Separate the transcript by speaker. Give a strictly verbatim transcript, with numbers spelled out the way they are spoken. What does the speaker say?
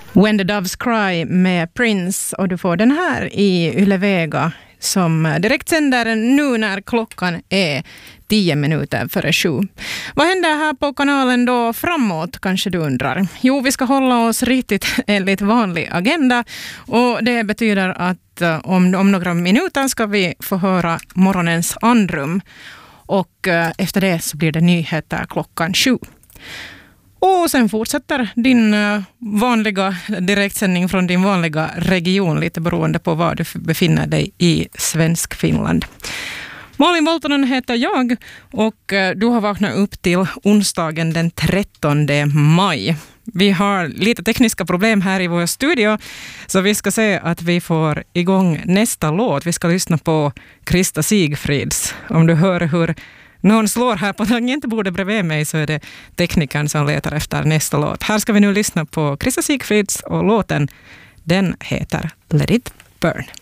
Speaker 1: When the Doves Cry med Prince, och du får den här i Yle Vega som direkt sänder nu när klockan är tio minuter före sju. Vad händer här på kanalen då framåt, kanske du undrar? Jo, vi ska hålla oss riktigt enligt vanlig agenda, och det betyder att om, om några minuter ska vi få höra morgonens andrum, och efter det så blir det nyheter klockan sju. Och sen fortsätter din vanliga direktsändning från din vanliga region, lite beroende på var du befinner dig i svensk Finland. Malin Valtonen heter jag, och du har vaknat upp till onsdagen den trettonde maj. Vi har lite tekniska problem här i vår studio, så vi ska se att vi får igång nästa låt. Vi ska lyssna på Krista Sigfrids. Om du hör hur någon slår här på tangentbordet bredvid mig, så är det teknikern som letar efter nästa låt. Här ska vi nu lyssna på Krista Sigfrids, och låten, den heter Let It Burn.